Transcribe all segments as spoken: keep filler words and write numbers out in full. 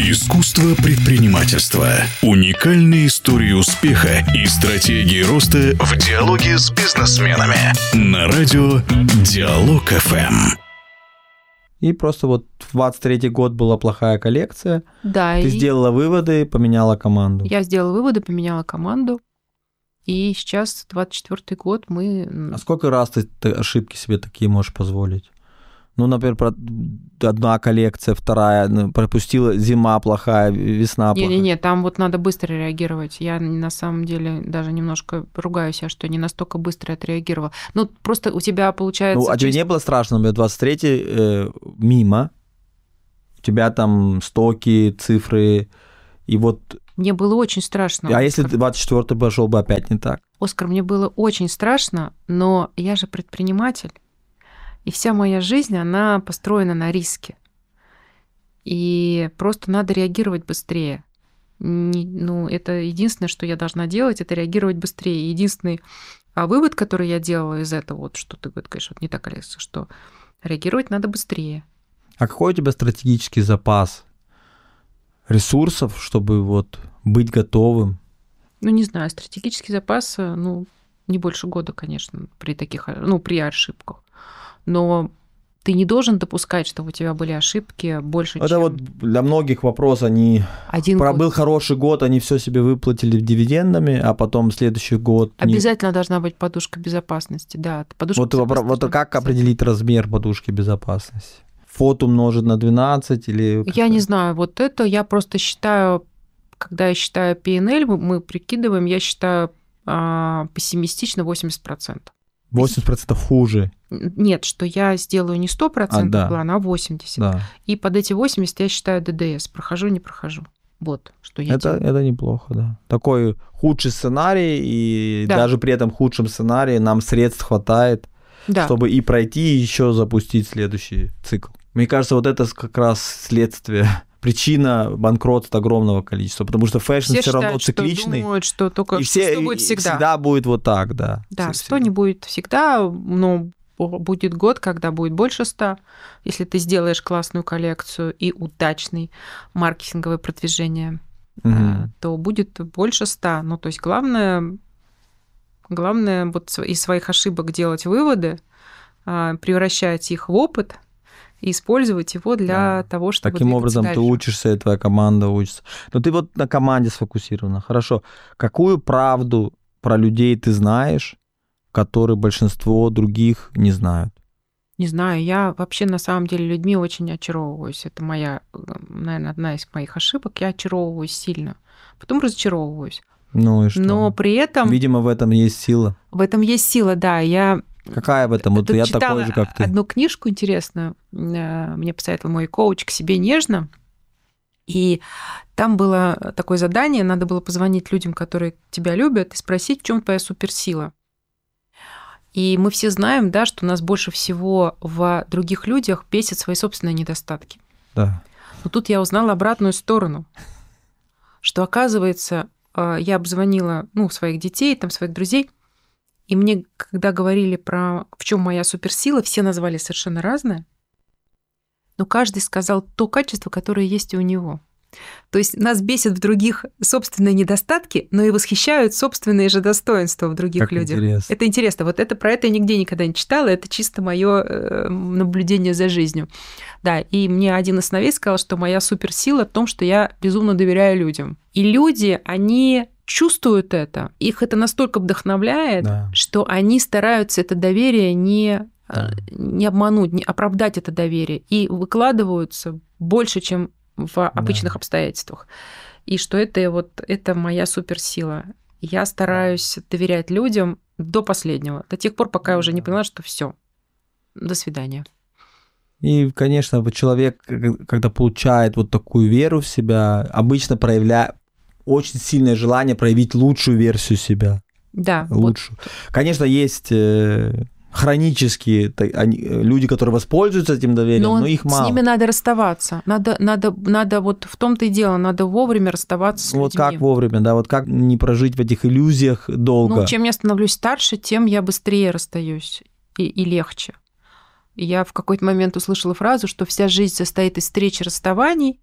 Искусство предпринимательства. Уникальные истории успеха и стратегии роста в диалоге с бизнесменами. На радио Диалог эф эм. И просто вот двадцать третий год была плохая коллекция. Да. Ты и... сделала выводы, поменяла команду. Я сделала выводы, поменяла команду. И сейчас, двадцать четвёртый год, мы... А сколько раз ты, ты ошибки себе такие можешь позволить? Ну, например, одна коллекция, вторая, пропустила, зима плохая, весна плохая. Не-не-не, там вот надо быстро реагировать. Я на самом деле даже немножко ругаю себя, что не настолько быстро отреагировала. Ну, просто у тебя получается... Ну, а тебе не было страшно, например, двадцать третий э, мимо, у тебя там стоки, цифры, и вот... Мне было очень страшно. А Оскар. Если двадцать четвёртый пошел бы опять не так? Оскар, мне было очень страшно, но я же предприниматель. И вся моя жизнь, она построена на риске. И просто надо реагировать быстрее. Не, ну, это единственное, что я должна делать, это реагировать быстрее. Единственный а вывод, который я делала из этого, вот что ты говоришь, вот не так, Алекса, что реагировать надо быстрее. А какой у тебя стратегический запас ресурсов, чтобы вот быть готовым? Ну, не знаю, стратегический запас, ну, не больше года, конечно, при таких, ну, при ошибках. Но ты не должен допускать, что у тебя были ошибки больше, это чем... вот для многих вопрос, они... Один Про год. Был хороший год, они все себе выплатили дивидендами, а потом следующий год... Обязательно не... должна быть подушка безопасности, да. Подушка вот безопасности вот как определить размер подушки безопасности? Фот умножить на двенадцать или... Я не знаю, вот это я просто считаю, когда я считаю пи эн эл, мы прикидываем, я считаю пессимистично восемьдесят процентов. восемьдесят процентов хуже. Нет, что я сделаю не сто процентов а, да. план, а восемьдесят процентов. Да. И под эти восемьдесят я считаю дэ дэ эс. Прохожу, не прохожу. Вот, что я это, делаю. Это неплохо, да. Такой худший сценарий, и да. даже при этом худшем сценарии нам средств хватает, да. чтобы и пройти, и еще запустить следующий цикл. Мне кажется, вот это как раз следствие... Причина банкротства огромного количества, потому что фэшн все, все равно цикличный. Что думают, что только и все, сто будет всегда. Всегда будет вот так, да. Да, сто не будет всегда, но будет год, когда будет больше ста. Если ты сделаешь классную коллекцию и удачный маркетинговое продвижение, угу. то будет больше ста. Ну, то есть главное, главное вот из своих ошибок делать выводы, превращать их в опыт, и использовать его для да. того, чтобы Таким образом дальше. Ты учишься, и твоя команда учится. Но ты вот на команде сфокусирована. Хорошо. Какую правду про людей ты знаешь, которую большинство других не знают? Не знаю. Я вообще на самом деле людьми очень очаровываюсь. Это моя, наверное, одна из моих ошибок. Я очаровываюсь сильно. Потом разочаровываюсь. Ну и что? Но при этом... Видимо, в этом есть сила. В этом есть сила, да. Я... Какая в этом? Вот я такой же, как ты. Одну книжку интересную мне посоветовал мой коуч «К себе нежно». И там было такое задание, надо было позвонить людям, которые тебя любят, и спросить, в чем твоя суперсила. И мы все знаем, да, что нас больше всего в других людях бесит свои собственные недостатки. Да. Но тут я узнала обратную сторону, что, оказывается, я обзвонила, ну, своих детей, там, своих друзей, и мне, когда говорили про в чем моя суперсила, все назвали совершенно разное, но каждый сказал то качество, которое есть и у него. То есть нас бесит в других собственные недостатки, но и восхищают собственные же достоинства в других как людях. Интересно. Это интересно. Вот это про это я нигде никогда не читала, это чисто мое наблюдение за жизнью. Да, и мне один из сыновей сказал, что моя суперсила в том, что я безумно доверяю людям. И люди, они... чувствуют это, их это настолько вдохновляет, да. что они стараются это доверие не, да. не обмануть, не оправдать это доверие, и выкладываются больше, чем в обычных да. обстоятельствах. И что это вот это моя суперсила. Я стараюсь да. доверять людям до последнего, до тех пор, пока я уже не поняла, что все, до свидания. И, конечно, человек, когда получает вот такую веру в себя, обычно проявляет очень сильное желание проявить лучшую версию себя. Да. Лучшую. Вот. Конечно, есть э, хронические они, люди, которые воспользуются этим доверием, но, но их мало. С ними надо расставаться. Надо, надо, надо вот в том-то и дело, надо вовремя расставаться с вот людьми. Вот как вовремя, да, вот как не прожить в этих иллюзиях долго. Ну, чем я становлюсь старше, тем я быстрее расстаюсь и, и легче. И я в какой-то момент услышала фразу, что вся жизнь состоит из встреч и расставаний,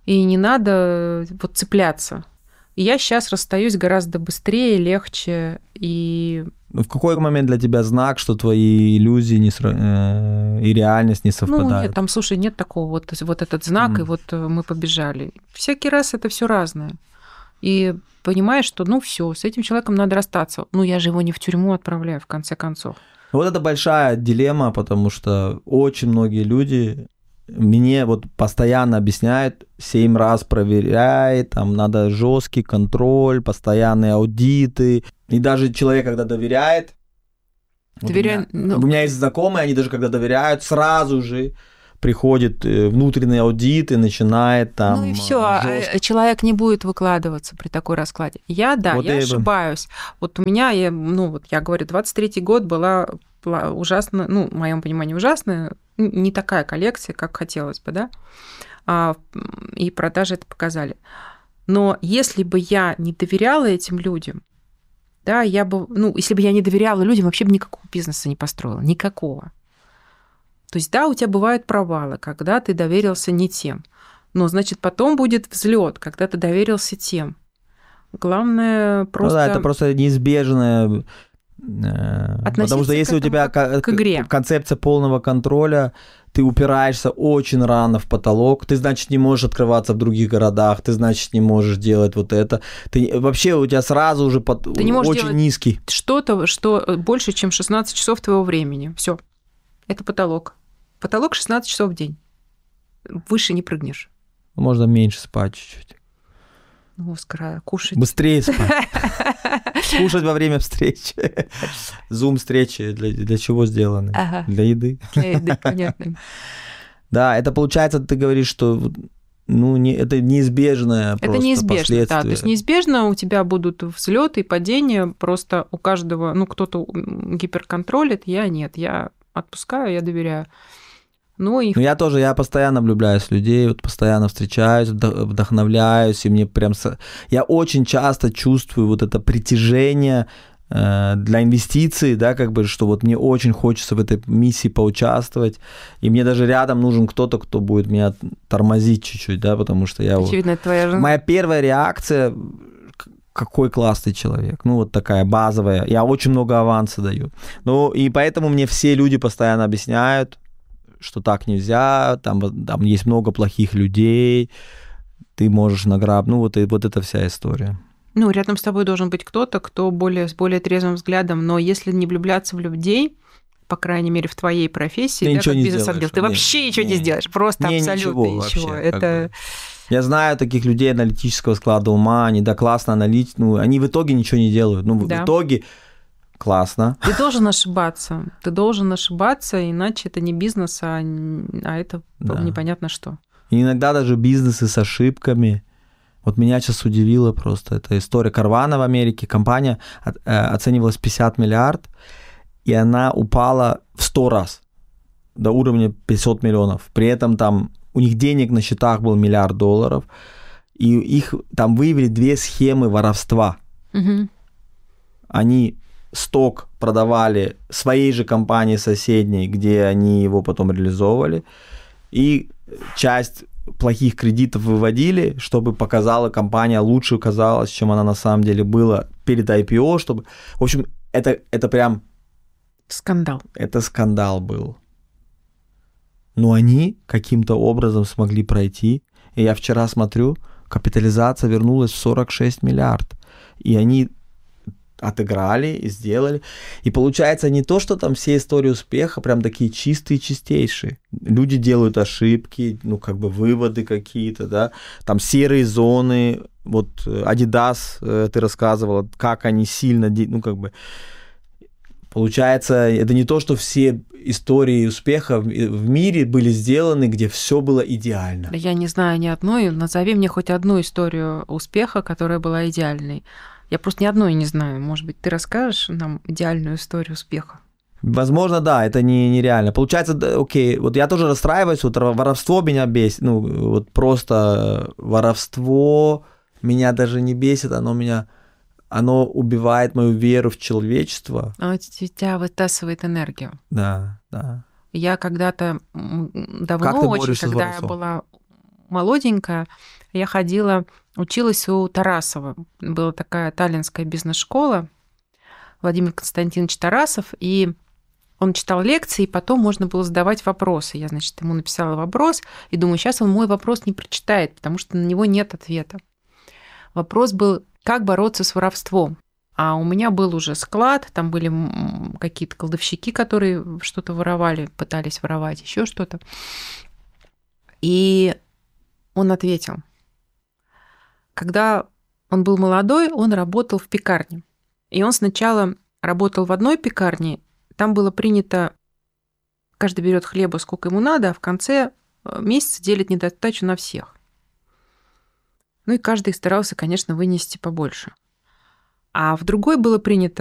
И не надо вот цепляться. И я сейчас расстаюсь гораздо быстрее, легче. И... В какой момент для тебя знак, что твои иллюзии не сра... э, и реальность не совпадают? Ну, нет, там, слушай, нет такого, вот, вот этот знак, mm. и вот мы побежали. Всякий раз это все разное. И понимаешь, что, ну, все, с этим человеком надо расстаться. Ну, я же его не в тюрьму отправляю, в конце концов. Вот это большая дилемма, потому что очень многие люди мне вот постоянно объясняют, семь раз проверяй, там надо жесткий контроль, постоянные аудиты. И даже человек, когда доверяет, Доверя... вот у, меня, ну... у меня есть знакомые, они даже когда доверяют, сразу же приходит внутренний аудит и начинает там... Ну и все, жестко... человек не будет выкладываться при такой раскладе. Я, да, вот я ошибаюсь. Бы. Вот у меня, я, ну вот я говорю, двадцать третий год была ужасно, ну, в моем понимании ужасная, не такая коллекция, как хотелось бы, да, а, и продажи это показали. Но если бы я не доверяла этим людям, да, я бы, ну, если бы я не доверяла людям, вообще бы никакого бизнеса не построила, никакого. То есть, да, у тебя бывают провалы, когда ты доверился не тем, но, значит, потом будет взлет, когда ты доверился тем. Главное просто... Ну да, это просто неизбежное... Потому что если у тебя к игре. концепция полного контроля, ты упираешься очень рано в потолок, ты, значит, не можешь открываться в других городах, ты, значит, не можешь делать вот это. Ты, вообще у тебя сразу уже под... ты не можешь очень низкий. Что-то, что больше, чем шестнадцать часов твоего времени. Все, это потолок. Потолок шестнадцать часов в день. Выше не прыгнешь. Можно меньше спать чуть-чуть. Оскара, кушать. Быстрее спать. Кушать во время встречи. Зум-встречи для, для чего сделаны? Ага. Для еды. Для еды, понятно. Да, это получается, ты говоришь, что ну, не, это неизбежное это просто неизбежно, последствие. Да, то есть неизбежно у тебя будут взлеты и падения, просто у каждого, ну, кто-то гиперконтролит, я нет, я отпускаю, я доверяю. Ну, и... ну, я тоже, я постоянно влюбляюсь в людей, вот постоянно встречаюсь, вдохновляюсь, и мне прям... Я очень часто чувствую вот это притяжение э, для инвестиций, да, как бы, что вот мне очень хочется в этой миссии поучаствовать, и мне даже рядом нужен кто-то, кто будет меня тормозить чуть-чуть, да, потому что я... Очевидно, вот... твоя жена... Моя первая реакция... Какой классный человек. Ну, вот такая базовая. Я очень много аванса даю. Ну, и поэтому мне все люди постоянно объясняют, что так нельзя, там, там есть много плохих людей, ты можешь награбить, ну вот, и, вот это вся история. Ну, рядом с тобой должен быть кто-то, кто более, с более трезвым взглядом, но если не влюбляться в людей, по крайней мере, в твоей профессии, ты, да, ничего как не бизнес-отдел, ты не, вообще ничего не, не сделаешь, просто не, абсолютно ничего. ничего. ничего. Вообще, это... Я знаю таких людей аналитического склада ума, они, да, классно аналитики, ну, они в итоге ничего не делают, ну, да. в итоге... Классно. Ты должен ошибаться. Ты должен ошибаться, иначе это не бизнес, а, а это да. непонятно что. И иногда даже бизнесы с ошибками. Вот меня сейчас удивило просто эта история Carvana в Америке. Компания оценивалась пятьдесят миллиардов, и она упала в сто раз до уровня пятьсот миллионов. При этом там у них денег на счетах был миллиард долларов, и их там выявили две схемы воровства. Угу. Они сток продавали своей же компании соседней, где они его потом реализовывали, и часть плохих кредитов выводили, чтобы показала компания лучше казалась, чем она на самом деле была перед ай пи о, чтобы... В общем, это, это прям... Скандал. Это скандал был. Но они каким-то образом смогли пройти, и я вчера смотрю, капитализация вернулась в сорок шесть миллиардов, и они отыграли и сделали. И получается не то, что там все истории успеха прям такие чистые, чистейшие. Люди делают ошибки, ну, как бы выводы какие-то, да, там серые зоны, вот Adidas, ты рассказывала, как они сильно, ну, как бы, получается, это не то, что все истории успеха в мире были сделаны, где все было идеально. Я не знаю ни одной, назови мне хоть одну историю успеха, которая была идеальной. Я просто ни одной не знаю. Может быть, ты расскажешь нам идеальную историю успеха? Возможно, да, это не, нереально. Получается, да, окей, вот я тоже расстраиваюсь, вот воровство меня бесит, ну, вот просто воровство меня даже не бесит, оно меня, оно убивает мою веру в человечество. Оно тебя высасывает энергию. Да, да. Я когда-то давно очень, когда я была молоденькая, я ходила, училась у Тарасова. Была такая таллинская бизнес-школа, Владимир Константинович Тарасов, и он читал лекции, и потом можно было задавать вопросы. Я, значит, ему написала вопрос, и думаю, сейчас он мой вопрос не прочитает, потому что на него нет ответа. Вопрос был, как бороться с воровством. А у меня был уже склад, там были какие-то кладовщики, которые что-то воровали, пытались воровать, еще что-то. И он ответил. Когда он был молодой, он работал в пекарне. И он сначала работал в одной пекарне, там было принято, каждый берет хлеба сколько ему надо, а в конце месяца делит недостачу на всех. Ну и каждый старался, конечно, вынести побольше. А в другой было принято